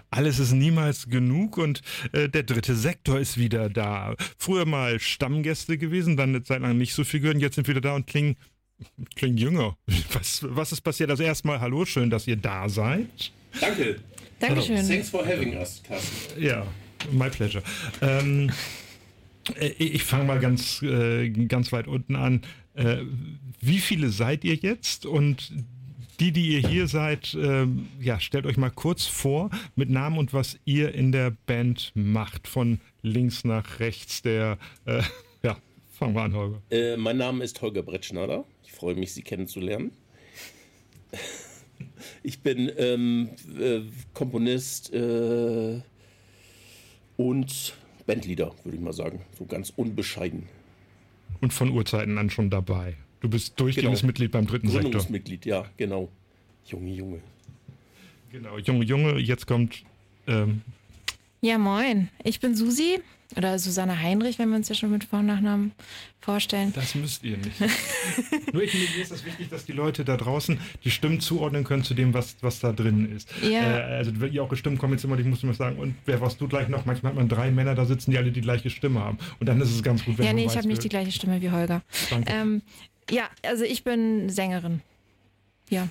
alles ist niemals genug und der dritte Sektor ist wieder da. Früher mal Stammgäste gewesen, dann eine Zeit lang nicht so viel gehört, jetzt sind wieder da und klingen jünger. Was ist passiert? Also erstmal hallo, schön, dass ihr da seid. Danke. Dankeschön. Thanks for having us, Carsten. Ja, my pleasure. Ich fange mal ganz weit unten an. Wie viele seid ihr jetzt? Und die ihr hier seid, stellt euch mal kurz vor mit Namen und was ihr in der Band macht. Von links nach rechts. Fangen wir an, Holger. Mein Name ist Holger Brettschneider. Ich freue mich, Sie kennenzulernen. Ich bin Komponist und Bandleader, würde ich mal sagen. So ganz unbescheiden. Und von Urzeiten an schon dabei. Du bist durchgehendes Mitglied beim dritten Sektor. Gründungsmitglied, ja, genau. Junge. Genau, Junge. Jetzt kommt... Ja, moin. Ich bin Susi. Oder Susanne Heinrich, wenn wir uns ja schon mit Vor- und Nachnamen vorstellen. Das müsst ihr nicht. Mir ist das wichtig, dass die Leute da draußen die Stimmen zuordnen können zu dem, was da drin ist. Ja. Also wenn ihr auch Stimmen kommen jetzt immer, ich muss immer sagen, und wer warst du gleich noch? Manchmal hat man 3 Männer da sitzen, die alle die gleiche Stimme haben. Und dann ist es ganz gut, wenn man weiß, ich habe nicht die gleiche Stimme wie Holger. Danke. Also ich bin Sängerin. Ja.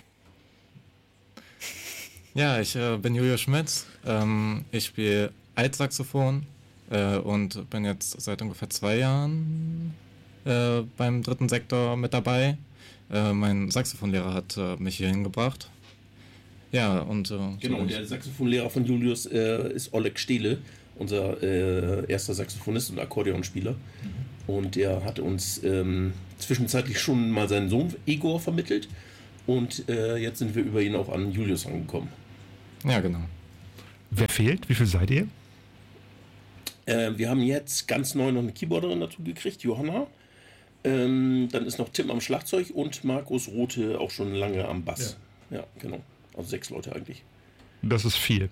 Ja, ich bin Julio Schmitz. Ich spiele Altsaxophon und bin jetzt seit ungefähr 2 Jahren beim dritten Sektor mit dabei. Mein Saxophonlehrer hat mich hier hingebracht. Ja, und... Genau, der Saxophonlehrer von Julius ist Oleg Stehle, unser erster Saxophonist und Akkordeonspieler. Und der hat uns zwischenzeitlich schon mal seinen Sohn Igor vermittelt. Und jetzt sind wir über ihn auch an Julius angekommen. Ja, genau. Wer fehlt? Wie viel seid ihr? Wir haben jetzt ganz neu noch eine Keyboarderin dazu gekriegt, Johanna. Dann ist noch Tim am Schlagzeug und Markus Rote auch schon lange am Bass. Ja, genau. Also 6 Leute eigentlich. Das ist viel.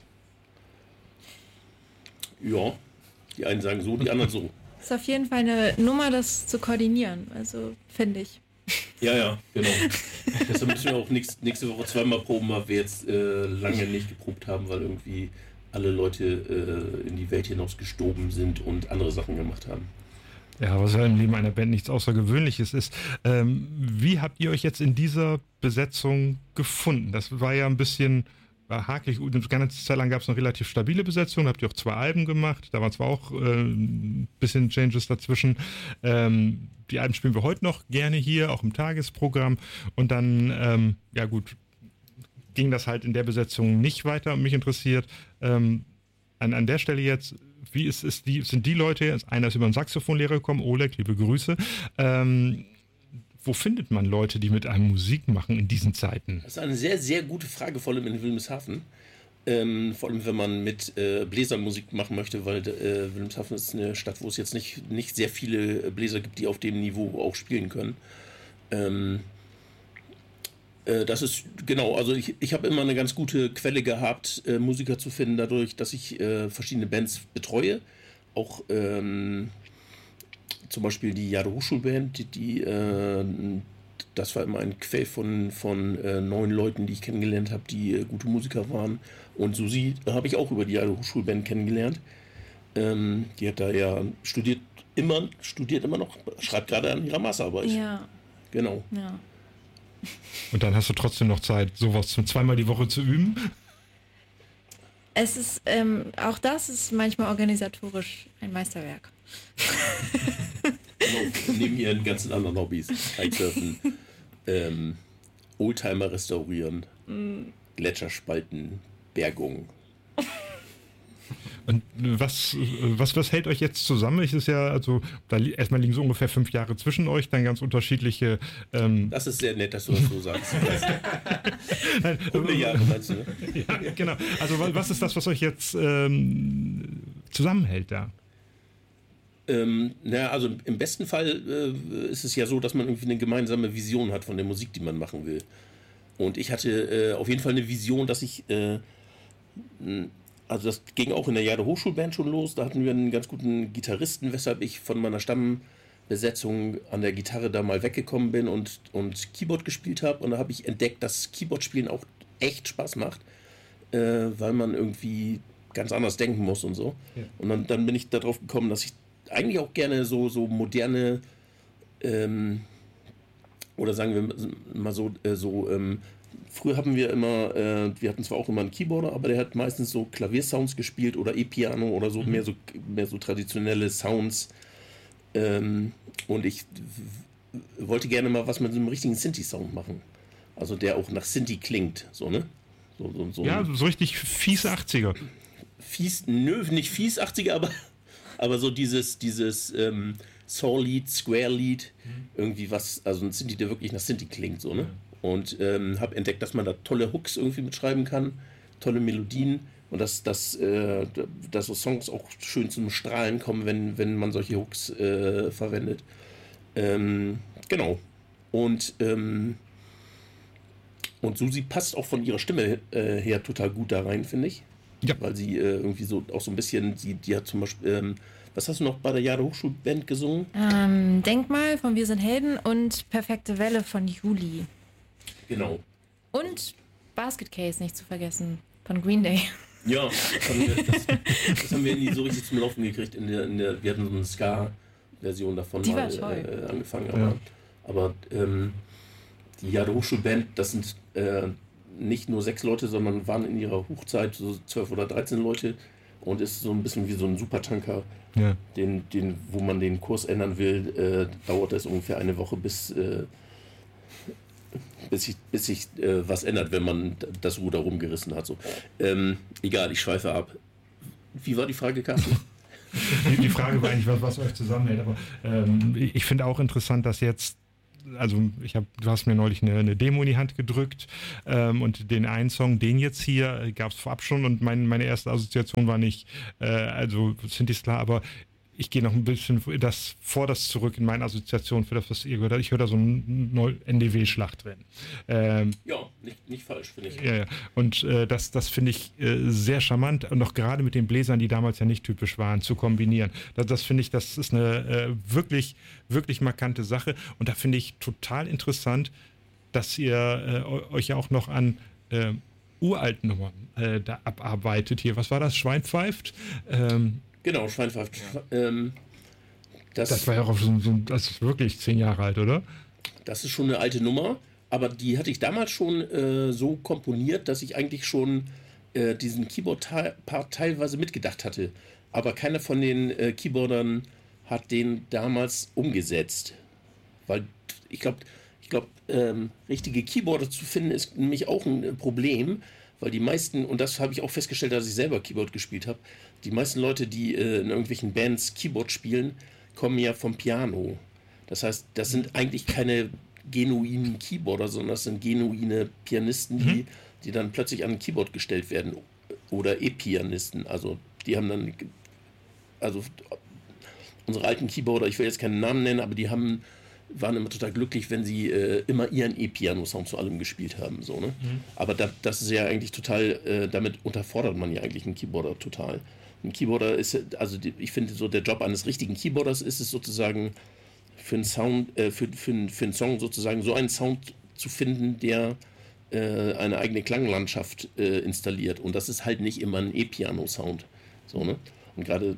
Ja, die einen sagen so, die anderen so. Das ist auf jeden Fall eine Nummer, das zu koordinieren. Also, finde ich. Ja, genau. Deshalb müssen wir auch nächste Woche 2-mal proben, weil wir jetzt lange nicht geprobt haben, weil irgendwie alle Leute in die Welt hinaus gestoben sind und andere Sachen gemacht haben. Ja, was ja im Leben einer Band nichts Außergewöhnliches ist. Wie habt ihr euch jetzt in dieser Besetzung gefunden? Das war ja ein bisschen hakelig. Eine ganze Zeit lang gab es eine relativ stabile Besetzung. Da habt ihr auch 2 Alben gemacht. Da waren zwar auch ein bisschen Changes dazwischen. Die Alben spielen wir heute noch gerne hier, auch im Tagesprogramm. Und dann, ging das halt in der Besetzung nicht weiter und mich interessiert an der Stelle jetzt, sind die Leute jetzt, einer ist über einen Saxophonlehrer gekommen, Oleg, liebe Grüße, wo findet man Leute, die mit einem Musik machen in diesen Zeiten? Das ist eine sehr, sehr gute Frage, vor allem in Wilhelmshaven. Vor allem, wenn man mit Bläsern Musik machen möchte, weil Wilhelmshaven ist eine Stadt, wo es jetzt nicht sehr viele Bläser gibt, die auf dem Niveau auch spielen können. Das ist, genau, also ich habe immer eine ganz gute Quelle gehabt, Musiker zu finden, dadurch, dass ich verschiedene Bands betreue. Auch zum Beispiel die Jade Hochschulband, das war immer ein Quell von 9 Leuten, die ich kennengelernt habe, die gute Musiker waren. Und Susi habe ich auch über die Jade Hochschulband kennengelernt. Die hat da ja studiert immer noch, schreibt gerade an ihrer Masterarbeit. Ja. Genau. Ja. Und dann hast du trotzdem noch Zeit, sowas 2-mal die Woche zu üben? Es ist, auch das ist manchmal organisatorisch ein Meisterwerk. Genau, neben ihren ganzen anderen Hobbys. Kitesurfen, Oldtimer restaurieren, Gletscherspalten, Bergung. Und was hält euch jetzt zusammen? Es ist ja, also, erstmal liegen so ungefähr 5 Jahre zwischen euch, dann ganz unterschiedliche. Das ist sehr nett, dass du das so sagst. 100 Jahre meinst du, ne? Ja, genau. Also, was ist das, was euch jetzt zusammenhält da? Also im besten Fall ist es ja so, dass man irgendwie eine gemeinsame Vision hat von der Musik, die man machen will. Und ich hatte auf jeden Fall eine Vision, dass ich also das ging auch in der Jade Hochschulband schon los. Da hatten wir einen ganz guten Gitarristen, weshalb ich von meiner Stammbesetzung an der Gitarre da mal weggekommen bin und Keyboard gespielt habe. Und da habe ich entdeckt, dass Keyboard-Spielen auch echt Spaß macht, weil man irgendwie ganz anders denken muss und so. Ja. Und dann bin ich darauf gekommen, dass ich eigentlich auch gerne so moderne oder sagen wir mal so, früher haben wir immer, wir hatten zwar auch immer einen Keyboarder, aber der hat meistens so Klaviersounds gespielt oder E-Piano oder so, mehr so traditionelle Sounds. Und ich wollte gerne mal was mit so einem richtigen Synthi-Sound machen. Also der auch nach Synthi klingt, so, ne? So Ja, so richtig fiese 80er. Fies, nö, nicht fies 80er, aber so dieses Soul-Lied, Square-Lied, irgendwie was, also ein Synthi, der wirklich nach Synthi klingt, so, ne? Und habe entdeckt, dass man da tolle Hooks irgendwie mitschreiben kann, tolle Melodien und dass so Songs auch schön zum Strahlen kommen, wenn man solche Hooks verwendet. Genau. Und Susi passt auch von ihrer Stimme her total gut da rein, finde ich. Ja. Weil sie irgendwie so auch so ein bisschen, die hat zum Beispiel, was hast du noch bei der Jahre Hochschulband gesungen? Denkmal von Wir sind Helden und Perfekte Welle von Juli. Genau. Und Basket Case nicht zu vergessen von Green Day. Ja, das haben wir nie so richtig zum Laufen gekriegt. Wir hatten so eine Ska-Version davon Die mal war toll. angefangen. Aber die Jahre Hochschulband, das sind nicht nur 6 Leute, sondern waren in ihrer Hochzeit so 12 oder 13 Leute und ist so ein bisschen wie so ein Supertanker, Ja. wo man den Kurs ändern will, dauert es ungefähr eine Woche, bis sich was ändert, wenn man das Ruder rumgerissen hat. So. Egal, ich schweife ab. Wie war die Frage, Carsten? Die Frage war eigentlich, was euch zusammenhält. Aber ich finde auch interessant, dass jetzt, also du hast mir neulich eine Demo in die Hand gedrückt und den einen Song, den jetzt hier, gab es vorab schon und meine erste Assoziation war nicht, also Synthi ist klar, aber ich gehe noch ein bisschen das zurück in meine Assoziation für das, was ihr gehört habt. Ich höre da so ein NDW-Schlachtrennen. Ja, nicht falsch, finde ich. Ja. Und das finde ich sehr charmant und noch gerade mit den Bläsern, die damals ja nicht typisch waren, zu kombinieren. Das finde ich, das ist eine wirklich, wirklich markante Sache. Und da finde ich total interessant, dass ihr euch ja auch noch an uralten Nummern da abarbeitet hier. Was war das? Schwein pfeift? Genau, Schweinpfeift. Das war ja auch das ist wirklich 10 Jahre alt, oder? Das ist schon eine alte Nummer, aber die hatte ich damals schon so komponiert, dass ich eigentlich schon diesen Keyboard-Part teilweise mitgedacht hatte. Aber keiner von den Keyboardern hat den damals umgesetzt. Weil ich glaube, richtige Keyboarder zu finden, ist nämlich auch ein Problem, weil die meisten, und das habe ich auch festgestellt, als ich selber Keyboard gespielt habe, die meisten Leute, die in irgendwelchen Bands Keyboard spielen, kommen ja vom Piano. Das heißt, das sind eigentlich keine genuinen Keyboarder, sondern das sind genuine Pianisten, die dann plötzlich an ein Keyboard gestellt werden. Oder E-Pianisten. Also die haben dann, also unsere alten Keyboarder, ich will jetzt keinen Namen nennen, aber die waren immer total glücklich, wenn sie immer ihren E-Piano-Sound zu allem gespielt haben. So, ne? Aber das ist ja eigentlich total, damit unterfordert man ja eigentlich einen Keyboarder total. Ein Keyboarder ist, also ich finde so, der Job eines richtigen Keyboarders ist es sozusagen für einen Sound, für einen Song sozusagen so einen Sound zu finden, der eine eigene Klanglandschaft installiert. Und das ist halt nicht immer ein E-Piano-Sound. So, ne? Und gerade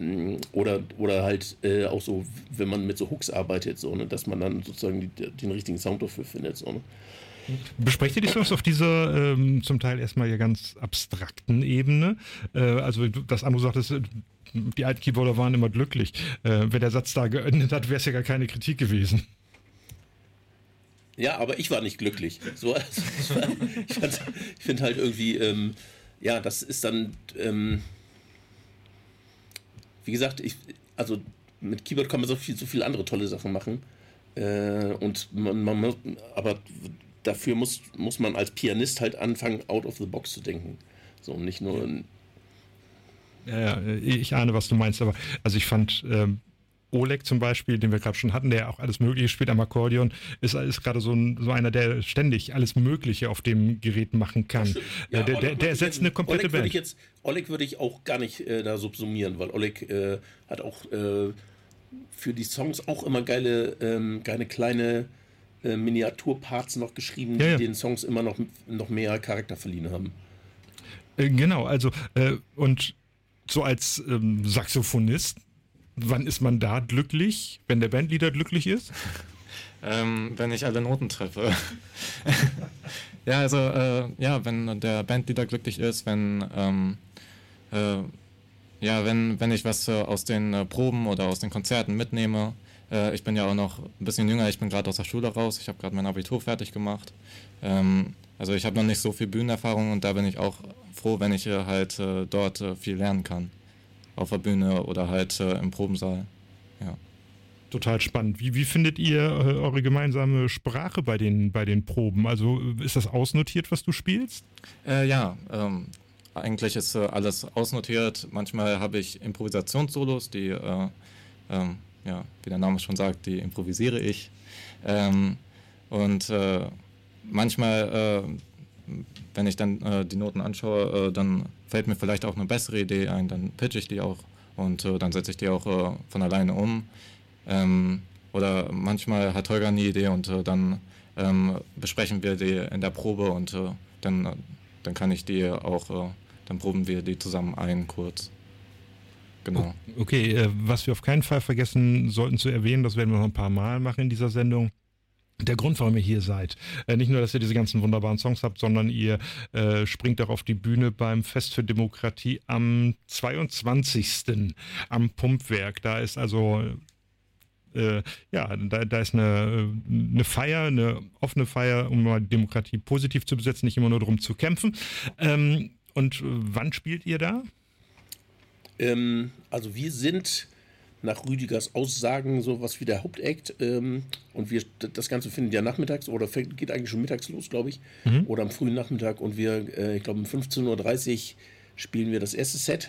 oder halt auch so, wenn man mit so Hooks arbeitet, so, ne, dass man dann sozusagen den richtigen Sound dafür findet. So, ne? Besprecht ihr die Songs auf dieser zum Teil erstmal ja ganz abstrakten Ebene? Also das andere sagt, die alten Keyboarder waren immer glücklich. Wenn der Satz da geendet hat, wäre es ja gar keine Kritik gewesen. Ja, aber ich war nicht glücklich. So, ich finde halt irgendwie, ja, das ist dann, wie gesagt, also mit Keyboard kann man so viel andere tolle Sachen machen. Und aber dafür muss man als Pianist halt anfangen, out of the box zu denken. So, nicht nur. Ja, ich ahne, was du meinst, aber also ich fand Oleg zum Beispiel, den wir gerade schon hatten, der auch alles Mögliche spielt am Akkordeon, ist gerade so einer, der ständig alles Mögliche auf dem Gerät machen kann. Ja, der ersetzt eine komplette Band. Oleg würde ich auch gar nicht da subsumieren, weil Oleg hat auch für die Songs auch immer geile kleine Miniaturparts noch geschrieben, die den Songs immer noch mehr Charakter verliehen haben. Genau, also und so als Saxophonist, wann ist man da glücklich, wenn der Bandleader glücklich ist? Wenn ich alle Noten treffe. Ja, also wenn der Bandleader glücklich ist, wenn ich was aus den Proben oder aus den Konzerten mitnehme. Ich bin ja auch noch ein bisschen jünger, ich bin gerade aus der Schule raus, ich habe gerade mein Abitur fertig gemacht. Also ich habe noch nicht so viel Bühnenerfahrung und da bin ich auch froh, wenn ich halt dort viel lernen kann. Auf der Bühne oder halt im Probensaal. Ja. Total spannend. Wie findet ihr eure gemeinsame Sprache bei den Proben? Also ist das ausnotiert, was du spielst? Eigentlich ist alles ausnotiert. Manchmal habe ich Improvisationssolos, die wie der Name schon sagt, die improvisiere ich. Manchmal, wenn ich dann die Noten anschaue, dann fällt mir vielleicht auch eine bessere Idee ein, dann pitche ich die auch und dann setze ich die auch von alleine um. Oder manchmal hat Holger eine Idee und dann besprechen wir die in der Probe und dann kann ich die auch, dann proben wir die zusammen ein kurz. Genau. Okay, was wir auf keinen Fall vergessen sollten zu erwähnen, das werden wir noch ein paar Mal machen in dieser Sendung. Der Grund, warum ihr hier seid. Nicht nur, dass ihr diese ganzen wunderbaren Songs habt, sondern ihr springt auch auf die Bühne beim Fest für Demokratie am 22. am Pumpwerk. Da ist also da ist eine Feier, eine offene Feier, um mal Demokratie positiv zu besetzen, nicht immer nur darum zu kämpfen. Und wann spielt ihr da? Also wir sind nach Rüdigers Aussagen sowas wie der Hauptakt und das Ganze findet ja nachmittags oder geht eigentlich schon mittags los, glaube ich, oder am frühen Nachmittag und wir, ich glaube um 15.30 Uhr spielen wir das erste Set